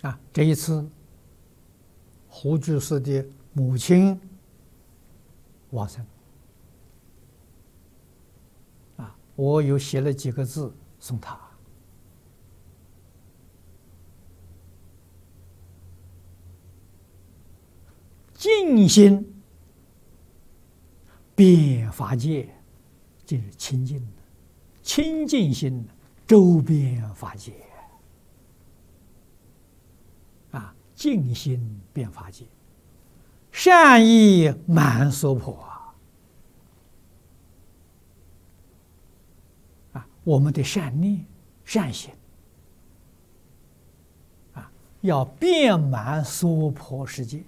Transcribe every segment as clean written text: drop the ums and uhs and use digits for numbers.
这一次胡居士的母亲往生，我有写了几个字送他。净心遍法界，就是清净的清净心，周遍法界。净心遍法界，善意满娑婆我们的善念、善行要遍满娑婆世界。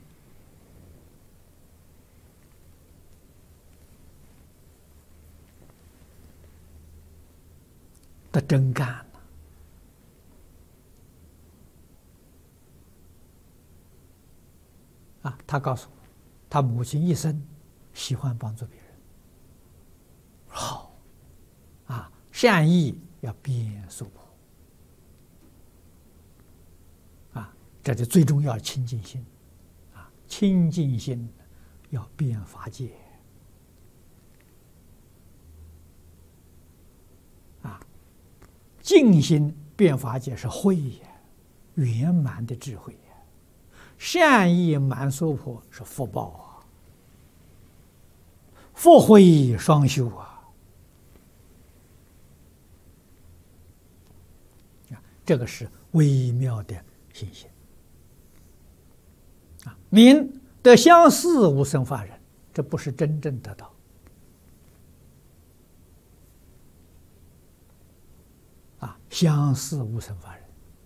的真干了他告诉我，他母亲一生喜欢帮助别人，好善意要遍娑婆这是最重要的清净心清净心要遍法界净心遍法界是慧圆满的智慧善意满娑婆是福报福慧双修这个是微妙的信心名得相似无生法忍，这不是真正得到相似无生法忍。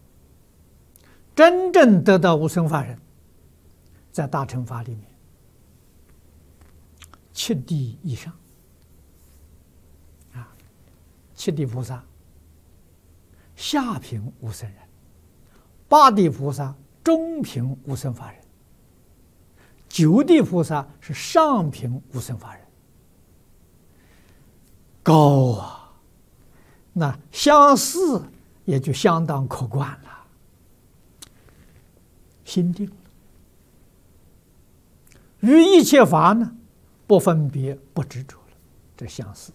真正得到无生法忍，在大乘法里面7地以上7地菩萨下品无生忍，8地菩萨中品无生法忍，9地菩萨是上品无生法忍，高那相似也就相当可观了，心定了，于一切法呢不分别不执着了，这相似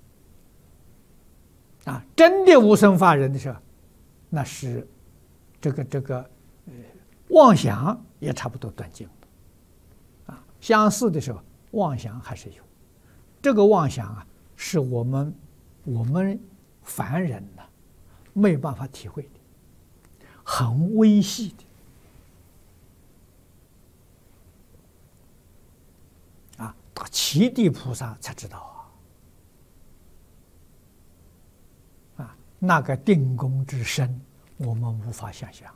真的无生法忍的时候，那是这个妄想也差不多断尽了相似的时候妄想还是有，这个妄想是我们凡人没有办法体会的，很微细的到7地菩萨才知道那个定功之深，我们无法想象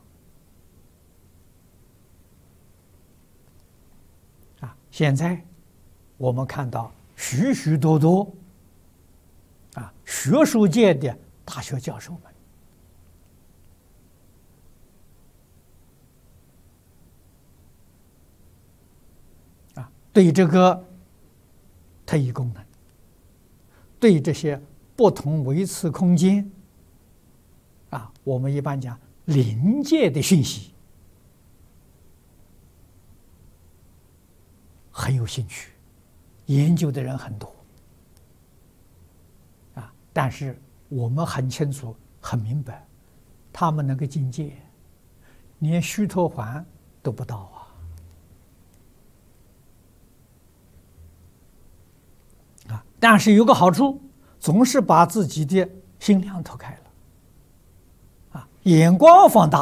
现在我们看到许许多多学术界的大学教授们对这个特异功能，对这些不同维次空间我们一般讲灵界的讯息很有兴趣，研究的人很多但是我们很清楚很明白，他们那个境界连须陀洹都不到但是有个好处，总是把自己的心量投开了眼光放大